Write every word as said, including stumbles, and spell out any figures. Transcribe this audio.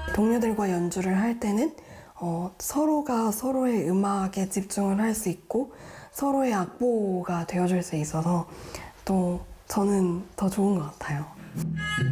동료들과 연주를 할 때는 어, 서로가 서로의 음악에 집중을 할 수 있고 서로의 악보가 되어줄 수 있어서 또 저는 더 좋은 것 같아요.